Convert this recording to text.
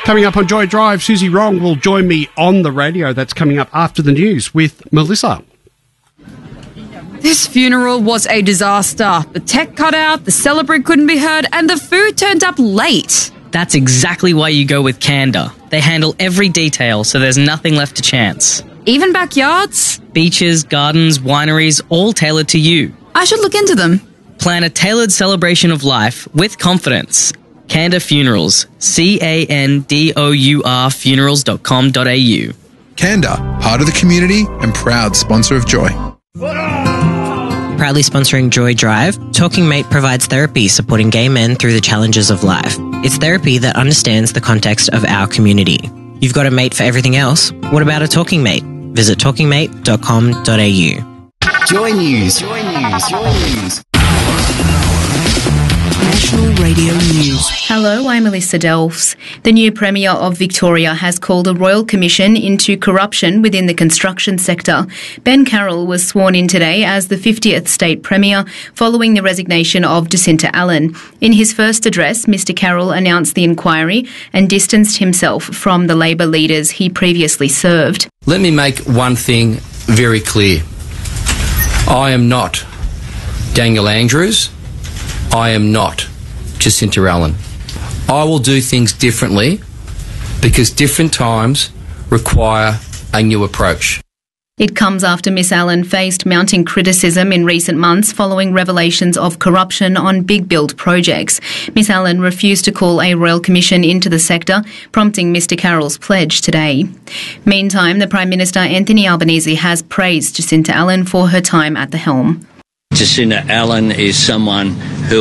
Coming up on Joy Drive, Susie Wrong will join me on the radio. That's coming up after the news with Melissa. This funeral was a disaster. The tech cut out, the celebrant couldn't be heard, and the food turned up late. That's exactly why you go with Canada. They handle every detail, so there's nothing left to chance. Even backyards? Beaches, gardens, wineries, all tailored to you. I should look into them. Plan a tailored celebration of life with confidence. Canada Funerals. CANDOUR funerals.com.au. Canada, part of the community and proud sponsor of Joy. Proudly sponsoring Joy Drive, Talking Mate provides therapy supporting gay men through the challenges of life. It's therapy that understands the context of our community. You've got a mate for everything else. What about a talking mate? Visit talkingmate.com.au. Joy News. Joy News. Joy News. National Radio News. Hello, I'm Melissa Delves. The new Premier of Victoria has called a royal commission into corruption within the construction sector. Ben Carroll was sworn in today as the 50th state Premier following the resignation of Jacinta Allen. In his first address, Mr Carroll announced the inquiry and distanced himself from the Labor leaders he previously served. Let me make one thing very clear. I am not Daniel Andrews. I am not Jacinta Allen. I will do things differently because different times require a new approach. It comes after Miss Allen faced mounting criticism in recent months following revelations of corruption on big build projects. Miss Allen refused to call a royal commission into the sector, prompting Mr Carroll's pledge today. Meantime, the Prime Minister Anthony Albanese has praised Jacinta Allen for her time at the helm. Jacinta Allen is someone who